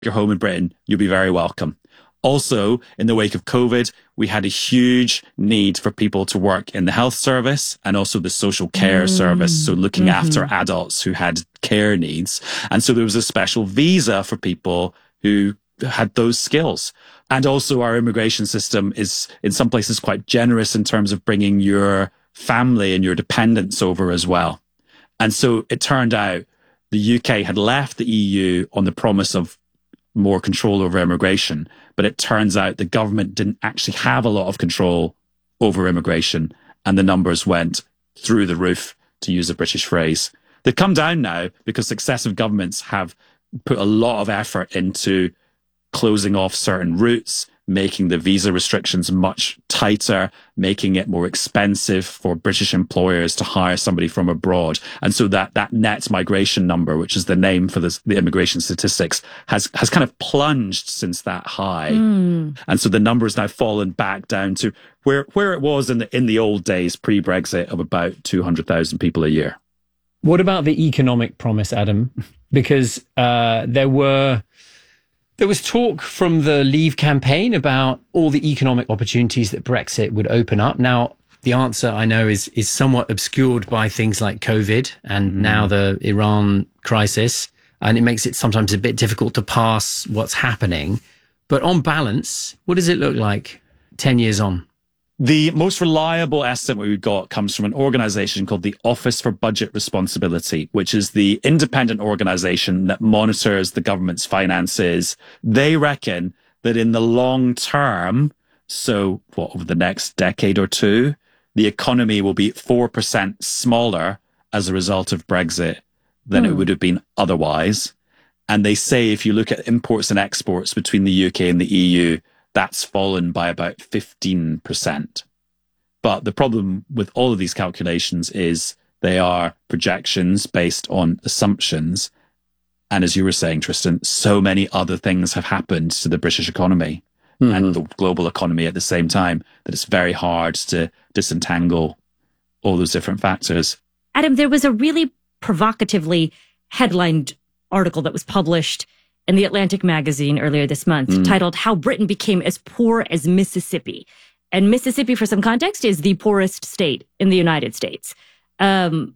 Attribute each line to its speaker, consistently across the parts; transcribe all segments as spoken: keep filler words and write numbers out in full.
Speaker 1: your home in Britain, you'll be very welcome. Also, in the wake of COVID, we had a huge need for people to work in the health service and also the social care mm. service. So looking mm-hmm. after adults who had care needs. And so there was a special visa for people who had those skills. And also our immigration system is in some places quite generous in terms of bringing your family and your dependents over as well. And so it turned out the U K had left the E U on the promise of more control over immigration, but it turns out the government didn't actually have a lot of control over immigration, and the numbers went through the roof, to use a British phrase. They've come down now because successive governments have put a lot of effort into closing off certain routes, making the visa restrictions much tighter, making it more expensive for British employers to hire somebody from abroad. And so that, that net migration number, which is the name for this, the immigration statistics, has, has kind of plunged since that high. Mm. And so the number has now fallen back down to where, where it was in the, in the old days, pre-Brexit, of about two hundred thousand people a year.
Speaker 2: What about the economic promise, Adam? Because uh, there were... There was talk from the Leave campaign about all the economic opportunities that Brexit would open up. Now, the answer, I know, is is somewhat obscured by things like COVID and mm. now the Iran crisis. And it makes it sometimes a bit difficult to pass what's happening. But on balance, what does it look like ten years on?
Speaker 1: The most reliable estimate we've got comes from an organization called the Office for Budget Responsibility, which is the independent organization that monitors the government's finances. They reckon that in the long term, so what, over the next decade or two, the economy will be four percent smaller as a result of Brexit than mm. it would have been otherwise. And they say if you look at imports and exports between the U K and the E U, that's fallen by about fifteen percent. But the problem with all of these calculations is they are projections based on assumptions. And as you were saying, Tristan, so many other things have happened to the British economy mm-hmm. and the global economy at the same time that it's very hard to disentangle all those different factors.
Speaker 3: Adam, there was a really provocatively headlined article that was published in the Atlantic magazine earlier this month, mm. titled How Britain Became as Poor as Mississippi. And Mississippi, for some context, is the poorest state in the United States. Um,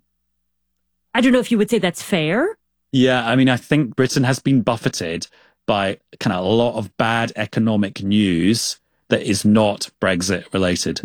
Speaker 3: I don't know if you would say that's fair.
Speaker 1: Yeah, I mean, I think Britain has been buffeted by kind of a lot of bad economic news that is not Brexit related.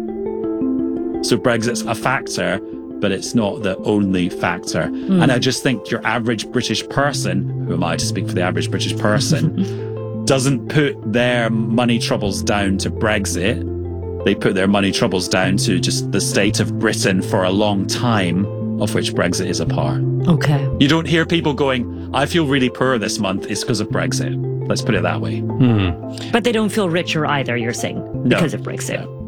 Speaker 1: So Brexit's a factor, but it's not the only factor. Mm. And I just think your average British person, who am I to speak for the average British person, doesn't put their money troubles down to Brexit. They put their money troubles down to just the state of Britain for a long time, of which Brexit is a part.
Speaker 3: Okay.
Speaker 1: You don't hear people going, I feel really poor this month, it's because of Brexit. Let's put it that way.
Speaker 3: Hmm. But they don't feel richer either, you're saying, because no. of Brexit. No.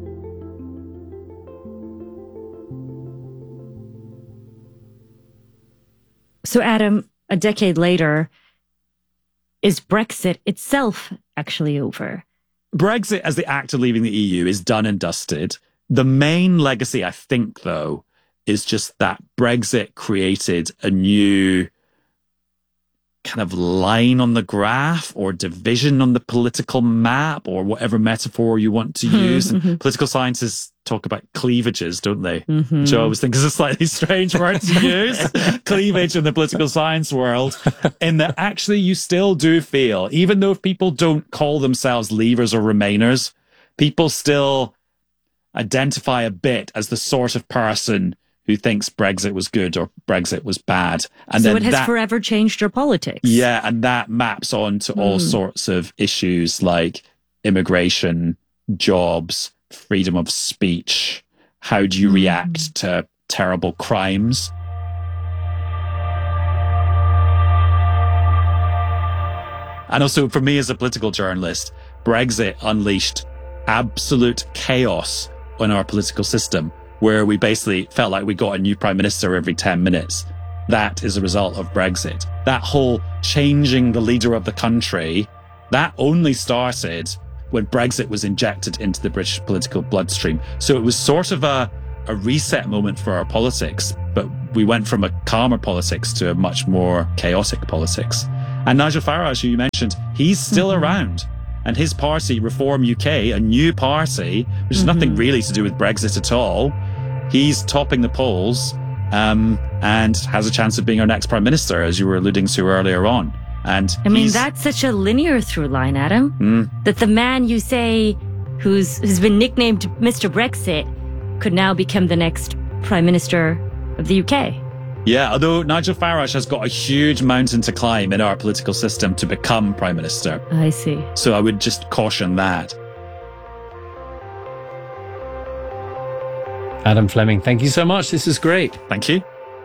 Speaker 3: So, Adam, a decade later, is Brexit itself actually over?
Speaker 1: Brexit, as the act of leaving the E U, is done and dusted. The main legacy, I think, though, is just that Brexit created a new kind of line on the graph or division on the political map or whatever metaphor you want to use. And political scientists talk about cleavages, don't they? Mm-hmm. Which I always think is a slightly strange word to use. Cleavage in the political science world. In that actually you still do feel, even though people don't call themselves leavers or remainers, people still identify a bit as the sort of person who thinks Brexit was good or Brexit was bad. And
Speaker 3: so
Speaker 1: then
Speaker 3: it has
Speaker 1: that,
Speaker 3: forever changed your politics.
Speaker 1: Yeah, and that maps on to mm. all sorts of issues like immigration, jobs, freedom of speech. How do you mm. react to terrible crimes? And also for me as a political journalist, Brexit unleashed absolute chaos on our political system, where we basically felt like we got a new prime minister every ten minutes. That is a result of Brexit. That whole changing the leader of the country, that only started when Brexit was injected into the British political bloodstream. So it was sort of a, a reset moment for our politics, but we went from a calmer politics to a much more chaotic politics. And Nigel Farage, who you mentioned, he's still mm-hmm. around. And his party, Reform U K, a new party, which has mm-hmm. nothing really to do with Brexit at all, he's topping the polls um, and has a chance of being our next prime minister, as you were alluding to earlier on. And
Speaker 3: I mean, that's such a linear through line, Adam, mm. that the man you say who's who's been nicknamed Mister Brexit could now become the next prime minister of the U K.
Speaker 1: Yeah, although Nigel Farage has got a huge mountain to climb in our political system to become prime minister.
Speaker 3: I see.
Speaker 1: So I would just caution that.
Speaker 2: Adam Fleming, thank you so much. This is great.
Speaker 1: Thank you.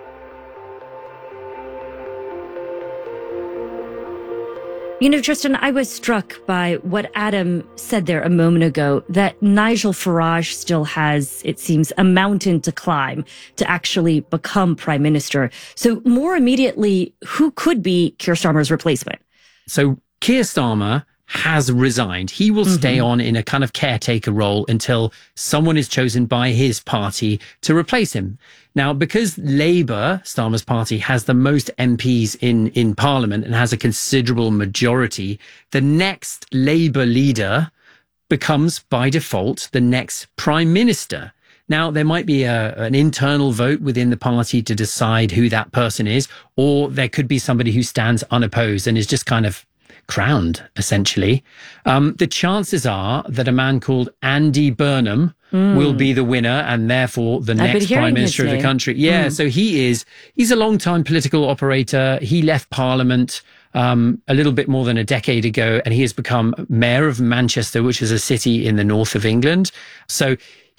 Speaker 3: You know, Tristan, I was struck by what Adam said there a moment ago, that Nigel Farage still has, it seems, a mountain to climb to actually become prime minister. So more immediately, who could be Keir Starmer's replacement?
Speaker 2: So Keir Starmer has resigned. He will mm-hmm. stay on in a kind of caretaker role until someone is chosen by his party to replace him. Now, because Labour, Starmer's party, has the most M Ps in, in Parliament and has a considerable majority, the next Labour leader becomes, by default, the next prime minister. Now, there might be a, an internal vote within the party to decide who that person is, or there could be somebody who stands unopposed and is just kind of crowned, essentially. Um, the chances are that a man called Andy Burnham mm. will be the winner and therefore the I've next prime minister of the country. Yeah, mm. so he is, he's a long-time political operator. He left Parliament um, a little bit more than a decade ago, and he has become mayor of Manchester, which is a city in the north of England. So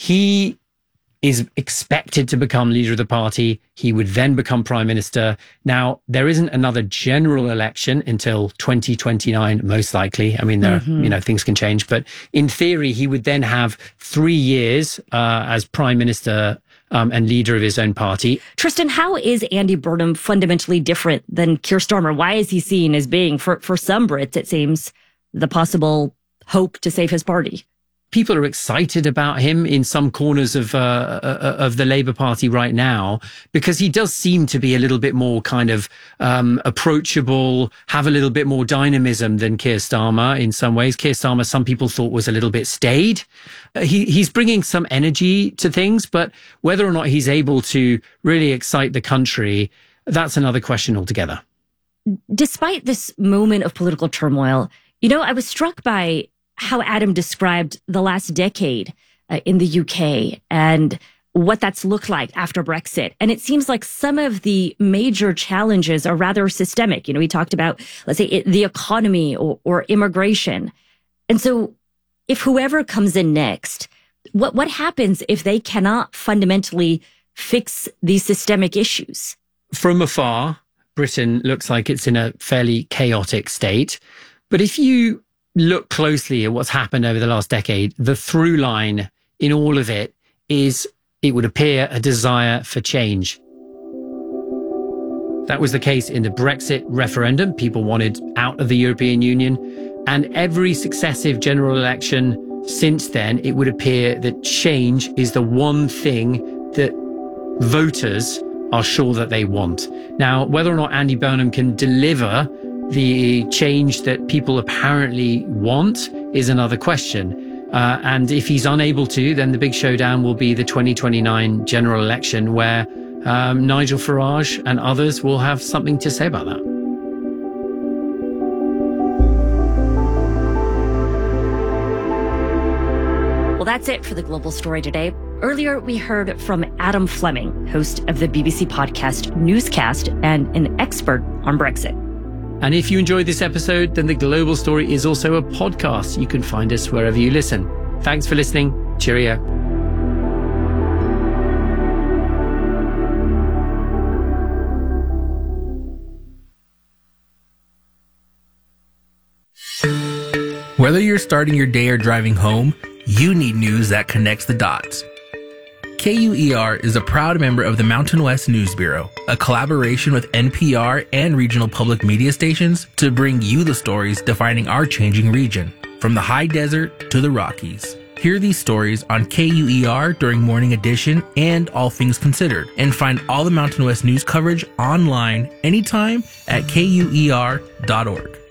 Speaker 2: he is expected to become leader of the party. He would then become prime minister. Now, there isn't another general election until twenty twenty-nine, most likely. I mean, there, mm-hmm. you know, things can change, but in theory, he would then have three years uh, as prime minister um, and leader of his own party.
Speaker 3: Tristan, how is Andy Burnham fundamentally different than Keir Starmer? Why is he seen as being, for, for some Brits, it seems, the possible hope to save his party?
Speaker 2: People are excited about him in some corners of uh, of the Labour Party right now, because he does seem to be a little bit more kind of um, approachable, have a little bit more dynamism than Keir Starmer in some ways. Keir Starmer, some people thought, was a little bit staid. Uh, he he's bringing some energy to things, but whether or not he's able to really excite the country, that's another question altogether.
Speaker 3: Despite this moment of political turmoil, you know, I was struck by how Adam described the last decade uh, in the U K and what that's looked like after Brexit. And it seems like some of the major challenges are rather systemic. You know, we talked about, let's say, it, the economy or, or immigration. And so if whoever comes in next, what, what happens if they cannot fundamentally fix these systemic issues?
Speaker 2: From afar, Britain looks like it's in a fairly chaotic state. But if you look closely at what's happened over the last decade, the through line in all of it is, it would appear, a desire for change. That was the case in the Brexit referendum. People wanted out of the European Union. And every successive general election since then, it would appear that change is the one thing that voters are sure that they want. Now, whether or not Andy Burnham can deliver the change that people apparently want is another question. Uh, and if he's unable to, then the big showdown will be the twenty twenty-nine general election, where um, Nigel Farage and others will have something to say about that.
Speaker 3: Well, that's it for the Global Story today. Earlier, we heard from Adam Fleming, host of the B B C podcast Newscast and an expert on Brexit.
Speaker 2: And if you enjoyed this episode, then The Global Story is also a podcast. You can find us wherever you listen. Thanks for listening. Cheerio.
Speaker 4: Whether you're starting your day or driving home, you need news that connects the dots. K U E R is a proud member of the Mountain West News Bureau, a collaboration with N P R and regional public media stations to bring you the stories defining our changing region, from the high desert to the Rockies. Hear these stories on K U E R during Morning Edition and All Things Considered, and find all the Mountain West news coverage online anytime at K U E R dot org.